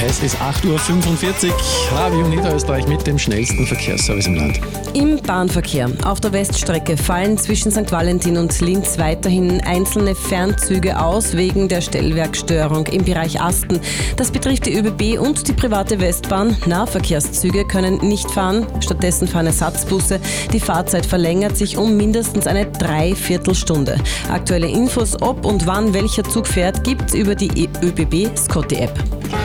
Es ist 8.45 Uhr. Radio Niederösterreich mit dem schnellsten Verkehrsservice im Land. Im Bahnverkehr auf der Weststrecke fallen zwischen St. Valentin und Linz weiterhin einzelne Fernzüge aus wegen der Stellwerkstörung im Bereich Asten. Das betrifft die ÖBB und die private Westbahn. Nahverkehrszüge können nicht fahren, stattdessen fahren Ersatzbusse. Die Fahrzeit verlängert sich um mindestens eine Dreiviertelstunde. Aktuelle Infos, ob und wann welcher Zug fährt, gibt's über die ÖBB Scotty App.